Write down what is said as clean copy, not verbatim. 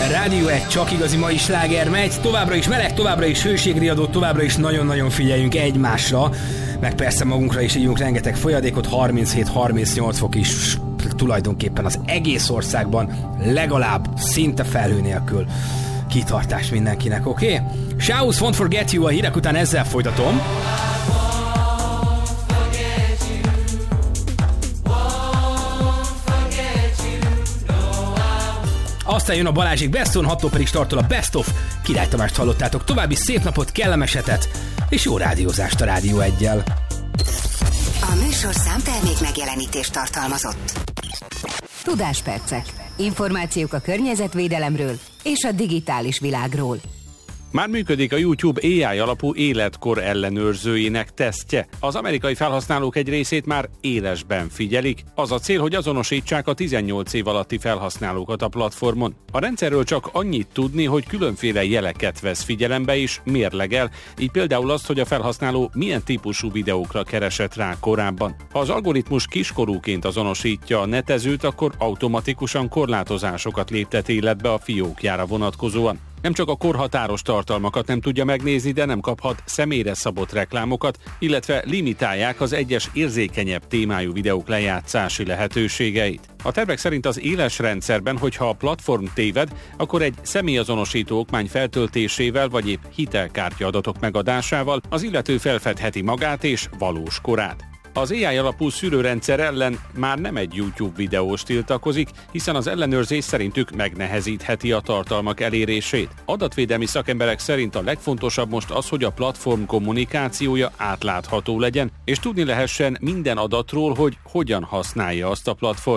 Rádió 1, csak igazi mai sláger megy, továbbra is meleg, továbbra is hőségriadó, továbbra is nagyon-nagyon figyeljünk egymásra, meg persze magunkra is ígyunk rengeteg folyadékot, 37-38 fok is tulajdonképpen az egész országban, legalább szinte felhő nélkül. Kitartás mindenkinek, oké? Shouse Won't Forget You, a hírek után ezzel folytatom. Aztán jön a Balázsék Best On, 6-tól pedig startol a Best Of. Király Tamást hallottátok. További szép napot, kellemes hetet, és jó rádiózást a Rádió 1-jel. A műsorszám termék megjelenítést tartalmazott. Tudáspercek. Információk a környezetvédelemről és a digitális világról. Már működik a YouTube AI alapú életkor ellenőrzőjének tesztje. Az amerikai felhasználók egy részét már élesben figyelik. Az a cél, hogy azonosítsák a 18 év alatti felhasználókat a platformon. A rendszerről csak annyit tudni, hogy különféle jeleket vesz figyelembe és mérlegel, így például azt, hogy a felhasználó milyen típusú videókra keresett rá korábban. Ha az algoritmus kiskorúként azonosítja a netezőt, akkor automatikusan korlátozásokat léptet életbe a fiókjára vonatkozóan. Nem csak a korhatáros tartalmakat nem tudja megnézni, de nem kaphat személyre szabott reklámokat, illetve limitálják az egyes érzékenyebb témájú videók lejátszási lehetőségeit. A tervek szerint az éles rendszerben, hogyha a platform téved, akkor egy személyazonosító okmány feltöltésével vagy épp hitelkártya adatok megadásával az illető felfedheti magát és valós korát. Az AI alapú szűrőrendszer ellen már nem egy YouTube videós tiltakozik, hiszen az ellenőrzés szerintük megnehezítheti a tartalmak elérését. Adatvédelmi szakemberek szerint a legfontosabb most az, hogy a platform kommunikációja átlátható legyen, és tudni lehessen minden adatról, hogy hogyan használja azt a platform.